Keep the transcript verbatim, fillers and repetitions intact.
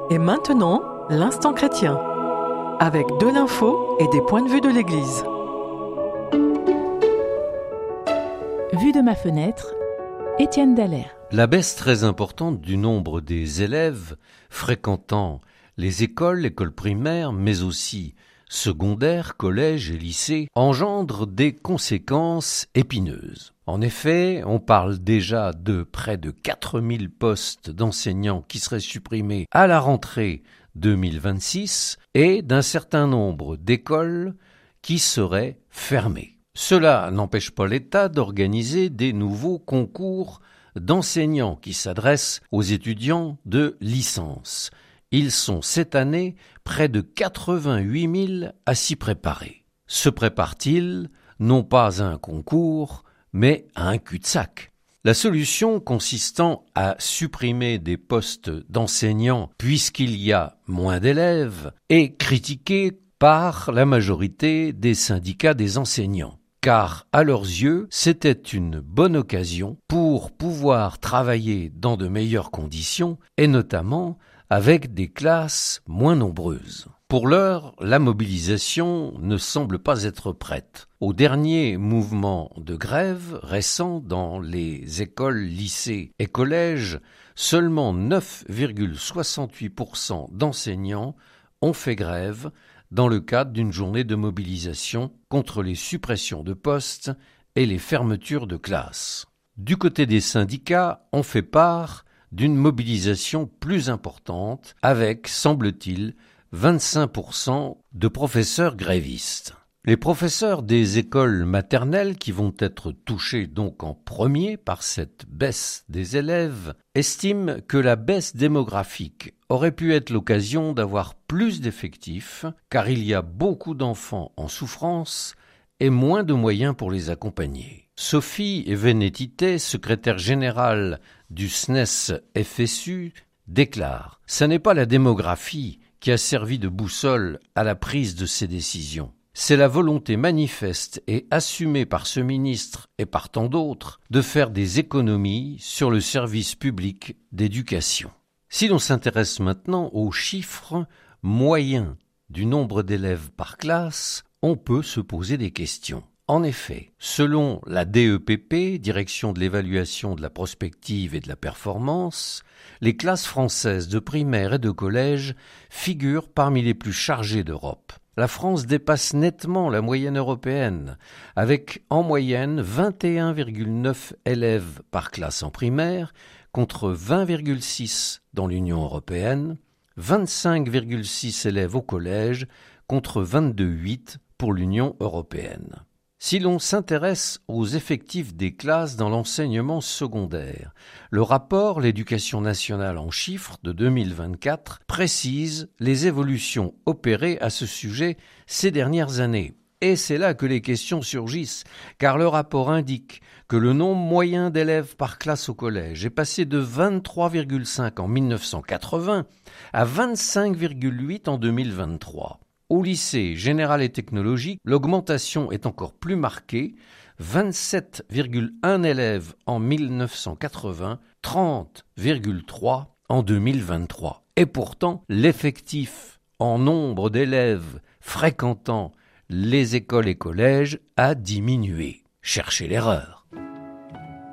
Et maintenant, l'instant chrétien, avec de l'info et des points de vue de l'Église. Vue de ma fenêtre, Étienne Dallaire. La baisse très importante du nombre des élèves fréquentant les écoles, écoles primaires, mais aussi secondaires, collèges et lycées, engendre des conséquences épineuses. En effet, on parle déjà de près de quatre mille postes d'enseignants qui seraient supprimés à la rentrée deux mille vingt-six et d'un certain nombre d'écoles qui seraient fermées. Cela n'empêche pas l'État d'organiser des nouveaux concours d'enseignants qui s'adressent aux étudiants de licence. Ils sont cette année près de quatre-vingt-huit mille à s'y préparer. Se préparent-ils non pas à un concours, mais à un cul-de-sac? La solution consistant à supprimer des postes d'enseignants puisqu'il y a moins d'élèves est critiquée par la majorité des syndicats des enseignants. Car à leurs yeux, c'était une bonne occasion pour pouvoir travailler dans de meilleures conditions et notamment avec des classes moins nombreuses. Pour l'heure, la mobilisation ne semble pas être prête. Au dernier mouvement de grève récent dans les écoles, lycées et collèges, seulement neuf virgule soixante-huit pour cent d'enseignants ont fait grève dans le cadre d'une journée de mobilisation contre les suppressions de postes et les fermetures de classes. Du côté des syndicats, on fait part d'une mobilisation plus importante avec, semble-t-il, vingt-cinq pour cent de professeurs grévistes. Les professeurs des écoles maternelles qui vont être touchés donc en premier par cette baisse des élèves estiment que la baisse démographique aurait pu être l'occasion d'avoir plus d'effectifs car il y a beaucoup d'enfants en souffrance et moins de moyens pour les accompagner. Sophie Vénétité, secrétaire générale du S N E S F S U, déclare « Ce n'est pas la démographie qui a servi de boussole à la prise de ces décisions. C'est la volonté manifeste et assumée par ce ministre et par tant d'autres de faire des économies sur le service public d'éducation. » Si l'on s'intéresse maintenant aux chiffres moyens du nombre d'élèves par classe, on peut se poser des questions. En effet, selon la D E P P, Direction de l'évaluation de la prospective et de la performance, les classes françaises de primaire et de collège figurent parmi les plus chargées d'Europe. La France dépasse nettement la moyenne européenne, avec en moyenne vingt et un virgule neuf élèves par classe en primaire, contre vingt virgule six dans l'Union européenne, vingt-cinq virgule six élèves au collège, contre vingt-deux virgule huit pour l'Union européenne. Si l'on s'intéresse aux effectifs des classes dans l'enseignement secondaire, le rapport L'Éducation nationale en chiffres de deux mille vingt-quatre précise les évolutions opérées à ce sujet ces dernières années. Et c'est là que les questions surgissent, car le rapport indique que le nombre moyen d'élèves par classe au collège est passé de vingt-trois virgule cinq en mille neuf cent quatre-vingts à vingt-cinq virgule huit en deux mille vingt-trois. Au lycée général et technologique, l'augmentation est encore plus marquée, vingt-sept virgule un élèves en mille neuf cent quatre-vingts, trente virgule trois en deux mille vingt-trois. Et pourtant, l'effectif en nombre d'élèves fréquentant les écoles et collèges a diminué. Cherchez l'erreur.